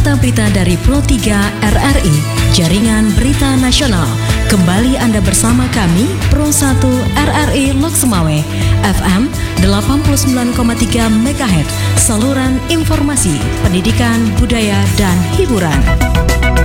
Warta Berita dari Pro 3 RRI, Jaringan Berita Nasional. Kembali Anda bersama kami, Pro 1 RRI Lok Sumawe, FM 89,3 MHz, saluran informasi, pendidikan, budaya, dan hiburan.